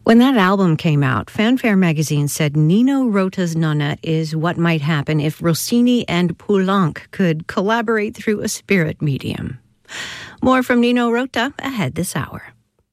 When that album came out, Fanfare magazine said Nino Rota's Nonna is what might happen if Rossini and Poulenc could collaborate through a spirit medium. More from Nino Rota ahead this hour.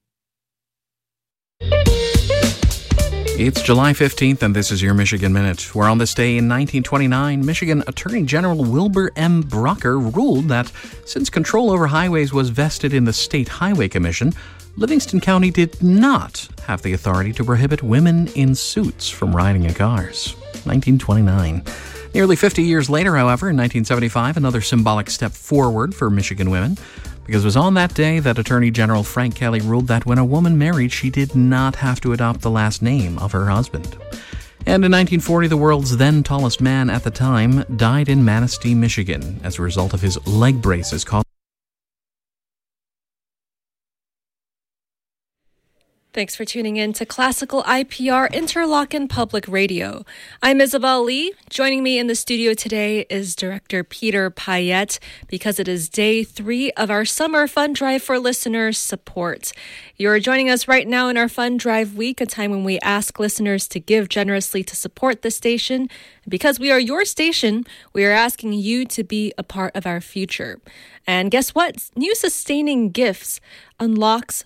It's July 15th, and this is your Michigan Minute, where on this day in 1929, Michigan Attorney General Wilbur M. Brocker ruled that since control over highways was vested in the State Highway Commission, Livingston County did not have the authority to prohibit women in suits from riding in cars. 1929. Nearly 50 years later, however, in 1975, another symbolic step forward for Michigan women, because it was on that day that Attorney General Frank Kelly ruled that when a woman married, she did not have to adopt the last name of her husband. And in 1940, the world's then tallest man at the time died in Manistee, Michigan, as a result of his leg braces caused. Thanks for tuning in to Classical IPR Interlochen Public Radio. I'm Isabel Lee. Joining me in the studio today is Director Peter Payette, because it is day 3 of our Summer Fund Drive for listener support. You're joining us right now in our Fund Drive week, a time when we ask listeners to give generously to support the station. Because we are your station, we are asking you to be a part of our future. And guess what? New Sustaining Gifts unlocks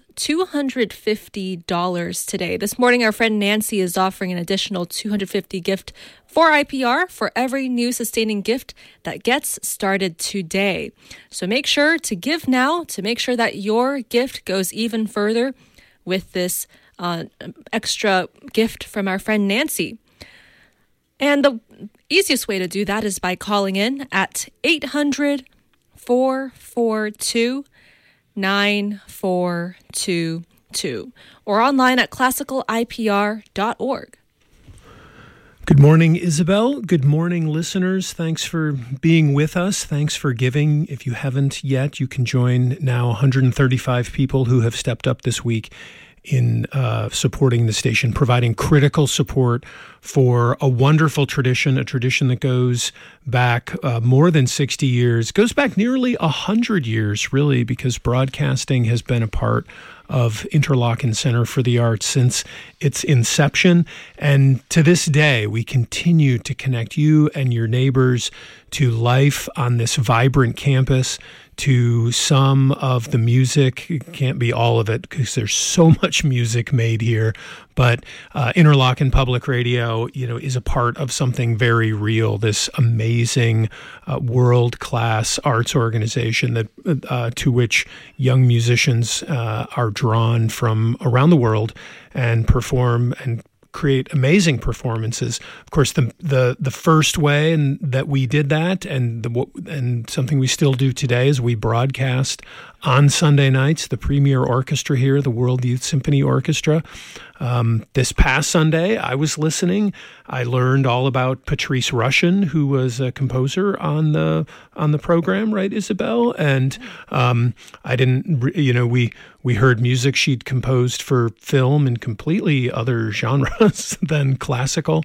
$250 today. This morning, our friend Nancy is offering an additional $250 gift for IPR for every new sustaining gift that gets started today. So make sure to give now to make sure that your gift goes even further with this extra gift from our friend Nancy. And the easiest way to do that is by calling in at 800-442-9422 or online at classicalipr.org. Good morning, Isabel. Good morning, listeners. Thanks for being with us. Thanks for giving. If you haven't yet, you can join now 135 people who have stepped up this week in supporting the station, providing critical support for a wonderful tradition, a tradition that goes back more than 60 years, goes back nearly 100 years, really, because broadcasting has been a part of Interlochen Center for the Arts since its inception. And to this day, we continue to connect you and your neighbors to life on this vibrant campus, to some of the music. It can't be all of it because there's so much music made here, but Interlochen Public Radio, is a part of something very real, this amazing world-class arts organization that to which young musicians are drawn from around the world and perform and create amazing performances. Of course, the first way and that we did that, and something we still do today, is we broadcast on Sunday nights the premier orchestra here, the World Youth Symphony Orchestra. This past Sunday, I was listening. I learned all about Patrice Rushen, who was a composer on the program, right, Isabel? And I didn't, we heard music she'd composed for film and completely other genres than classical.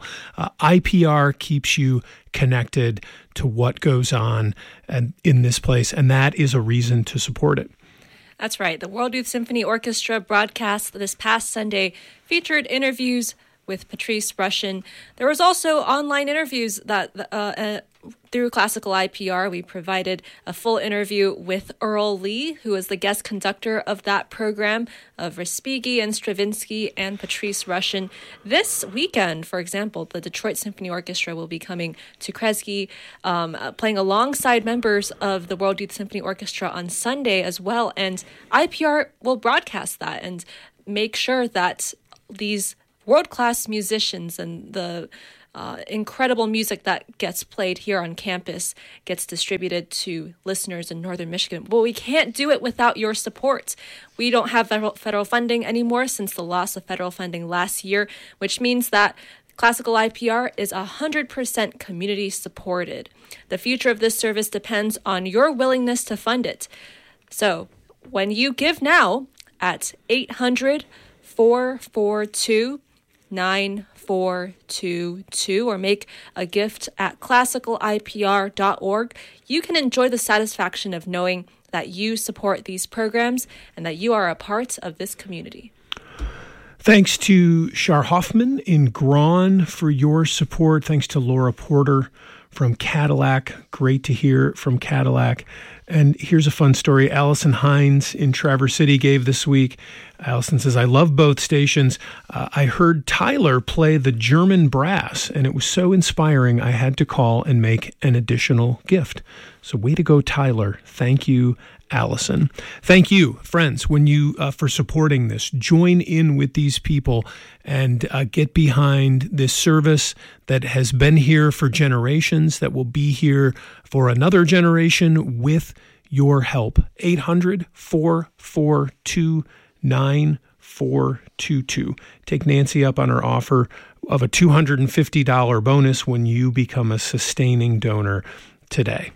IPR keeps you connected to what goes on and in this place, and that is a reason to support it. That's right. The World Youth Symphony Orchestra broadcast this past Sunday featured interviews with Patrice Rushen. There was also online interviews that through Classical IPR. We provided a full interview with Earl Lee, who is the guest conductor of that program, of Respighi and Stravinsky and Patrice Rushen. This weekend, for example, the Detroit Symphony Orchestra will be coming to Kresge, playing alongside members of the World Youth Symphony Orchestra on Sunday as well. And IPR will broadcast that and make sure that these world-class musicians and the incredible music that gets played here on campus gets distributed to listeners in Northern Michigan. Well, we can't do it without your support. We don't have federal funding anymore since the loss of federal funding last year, which means that Classical IPR is 100% community supported. The future of this service depends on your willingness to fund it. So when you give now at 800-442-9422 or make a gift at classicalipr.org, you can enjoy the satisfaction of knowing that you support these programs and that you are a part of this community. Thanks to Shar Hoffman in Grawn for your support. Thanks to Laura Porter from Cadillac. Great to hear from Cadillac. And here's a fun story Allison Hines in Traverse City gave this week. Allison says, I love both stations. I heard Tyler play the German brass, and it was so inspiring I had to call and make an additional gift. So way to go, Tyler. Thank you, Allison. Thank you, friends, when you for supporting this. Join in with these people and get behind this service that has been here for generations, that will be here for another generation with your help. 800-442-9422. Take Nancy up on her offer of a $250 bonus when you become a sustaining donor today.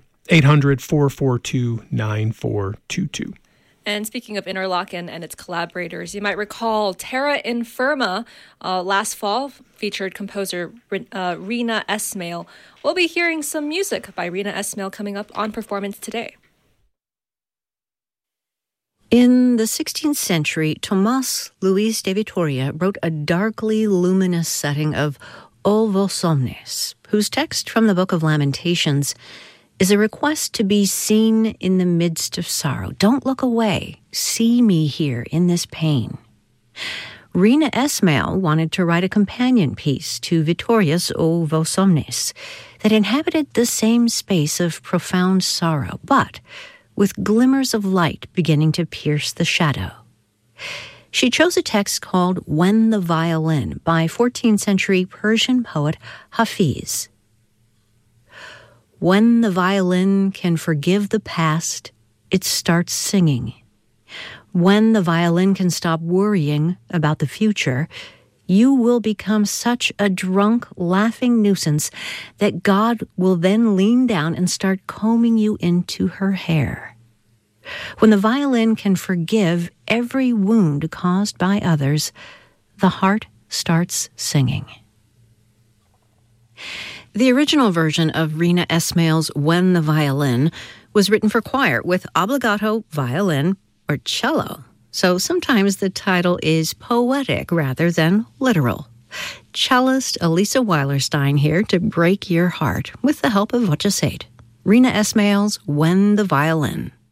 800-442-9422. And speaking of Interlochen and its collaborators, you might recall Terra Infirma last fall featured composer Rina Esmail. We'll be hearing some music by Rina Esmail coming up on Performance Today. In the 16th century, Tomás Luis de Vitoria wrote a darkly luminous setting of O vos omnes, whose text from the Book of Lamentations is a request to be seen in the midst of sorrow. Don't look away. See me here in this pain. Rina Esmail wanted to write a companion piece to Vitoria's O vos omnes that inhabited the same space of profound sorrow, but with glimmers of light beginning to pierce the shadow. She chose a text called When the Violin by 14th century Persian poet Hafiz. When the violin can forgive the past, it starts singing. When the violin can stop worrying about the future, you will become such a drunk, laughing nuisance that God will then lean down and start combing you into her hair. When the violin can forgive every wound caused by others, the heart starts singing. The original version of Rina Esmail's When the Violin was written for choir with obbligato violin or cello, so sometimes the title is poetic rather than literal. Cellist Elisa Weilerstein here to break your heart with the help of Voce Sate. Rina Esmail's When the Violin.